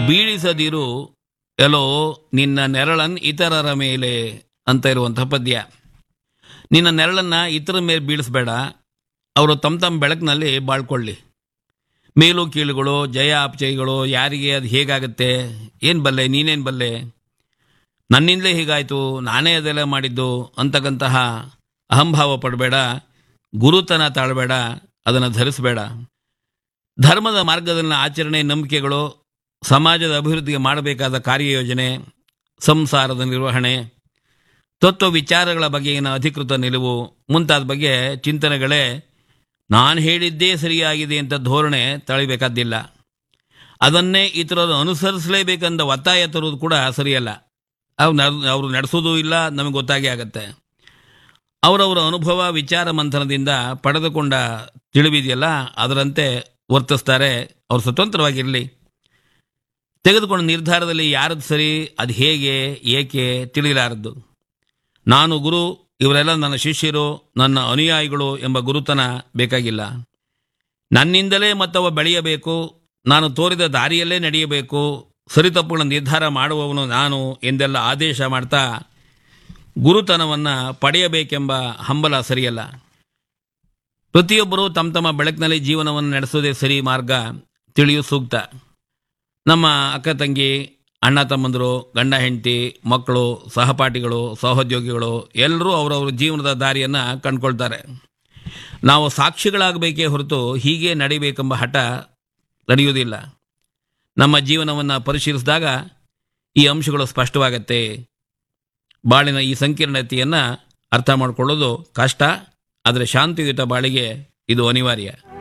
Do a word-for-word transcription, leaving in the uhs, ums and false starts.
ಬೀಳಿಸದಿರು ಎಲ್ಲೋ ನಿನ್ನ ನೆರಳನ್ ಇತರರ ಮೇಲೆ ಅಂತ ಇರುವಂತಹ ಪದ್ಯ. ನಿನ್ನ ನೆರಳನ್ನು ಇತರ ಮೇಲೆ ಬೀಳಿಸ್ಬೇಡ, ಅವರು ತಮ್ಮ ತಮ್ಮ ಬೆಳಕಿನಲ್ಲಿ ಬಾಳ್ಕೊಳ್ಳಿ. ಮೇಲು ಕೀಳುಗಳು, ಜಯ ಅಪಜಯಗಳು, ಯಾರಿಗೆ ಅದು ಹೇಗಾಗುತ್ತೆ, ಏನು ಬಲ್ಲೆ, ನೀನೇನು ಬಲ್ಲೆ, ನನ್ನಿಂದಲೇ ಹೀಗಾಯಿತು, ನಾನೇ ಅದೆಲ್ಲ ಮಾಡಿದ್ದು ಅಂತಕ್ಕಂತಹ ಅಹಂಭಾವ ಪಡಬೇಡ, ಗುರುತನ ತಾಳಬೇಡ, ಅದನ್ನು ಧರಿಸಬೇಡ. ಧರ್ಮದ ಮಾರ್ಗದಲ್ಲಿನ ಆಚರಣೆ, ನಂಬಿಕೆಗಳು, ಸಮಾಜದ ಅಭಿವೃದ್ಧಿಗೆ ಮಾಡಬೇಕಾದ ಕಾರ್ಯಯೋಜನೆ, ಸಂಸಾರದ ನಿರ್ವಹಣೆ, ತತ್ವ ವಿಚಾರಗಳ ಬಗೆಗಿನ ಅಧಿಕೃತ ನಿಲುವು ಮುಂತಾದ ಬಗ್ಗೆ ಚಿಂತನೆಗಳೇ ನಾನು ಹೇಳಿದ್ದೇ ಸರಿಯಾಗಿದೆ ಅಂತ ಧೋರಣೆ ತಳಿಬೇಕಾದ್ದಿಲ್ಲ. ಅದನ್ನೇ ಇತರರು ಅನುಸರಿಸಲೇಬೇಕಂದ ಒತ್ತಾಯ ತರುವುದು ಕೂಡ ಸರಿಯಲ್ಲ. ಅವು ಅವರು ನಡೆಸೋದು ಇಲ್ಲ, ನಮಗೆ ಗೊತ್ತಾಗೇ ಆಗತ್ತೆ. ಅವರವರ ಅನುಭವ ವಿಚಾರ ಮಂಥನದಿಂದ ಪಡೆದುಕೊಂಡ ತಿಳಿವಿದೆಯಲ್ಲ, ಅದರಂತೆ ವರ್ತಿಸ್ತಾರೆ. ಅವರು ಸ್ವತಂತ್ರವಾಗಿರಲಿ. ತೆಗೆದುಕೊಂಡ ನಿರ್ಧಾರದಲ್ಲಿ ಯಾರದ್ದು ಸರಿ, ಅದು ಹೇಗೆ, ಏಕೆ ತಿಳಿಲಾರದ್ದು. ನಾನು ಗುರು, ಇವರೆಲ್ಲ ನನ್ನ ಶಿಷ್ಯರು, ನನ್ನ ಅನುಯಾಯಿಗಳು ಎಂಬ ಗುರುತನ ಬೇಕಾಗಿಲ್ಲ. ನನ್ನಿಂದಲೇ ಮತ್ತವ ಬೆಳೆಯಬೇಕು, ನಾನು ತೋರಿದ ದಾರಿಯಲ್ಲೇ ನಡೆಯಬೇಕು, ಸರಿತಪ್ಪುಗಳ ನಿರ್ಧಾರ ಮಾಡುವವನು ನಾನು ಎಂದೆಲ್ಲ ಆದೇಶ ಮಾಡ್ತಾ ಗುರುತನವನ್ನು ಪಡೆಯಬೇಕೆಂಬ ಹಂಬಲ ಸರಿಯಲ್ಲ. ಪ್ರತಿಯೊಬ್ಬರೂ ತಮ್ಮ ತಮ್ಮ ಬೆಳಕಿನಲ್ಲಿ ಜೀವನವನ್ನು ನಡೆಸೋದೇ ಸರಿ ಮಾರ್ಗ, ತಿಳಿಯು ಸೂಕ್ತ. ನಮ್ಮ ಅಕ್ಕ ತಂಗಿ, ಅಣ್ಣ ತಮ್ಮಂದರು, ಗಂಡ ಹೆಂಡತಿ, ಮಕ್ಕಳು, ಸಹಪಾಠಿಗಳು, ಸಹೋದ್ಯೋಗಿಗಳು ಎಲ್ಲರೂ ಅವರವ್ರ ಜೀವನದ ದಾರಿಯನ್ನು ಕಂಡುಕೊಳ್ತಾರೆ. ನಾವು ಸಾಕ್ಷಿಗಳಾಗಬೇಕೇ ಹೊರತು ಹೀಗೆ ನಡಿಬೇಕೆಂಬ ಹಠ ನಡೆಯುವುದಿಲ್ಲ. ನಮ್ಮ ಜೀವನವನ್ನು ಪರಿಶೀಲಿಸಿದಾಗ ಈ ಅಂಶಗಳು ಸ್ಪಷ್ಟವಾಗತ್ತೆ. ಬಾಳಿನ ಈ ಸಂಕೀರ್ಣತೆಯನ್ನು ಅರ್ಥ ಮಾಡಿಕೊಳ್ಳೋದು ಕಷ್ಟ, ಆದರೆ ಶಾಂತಿಯುತ ಬಾಳಿಗೆ ಇದು ಅನಿವಾರ್ಯ.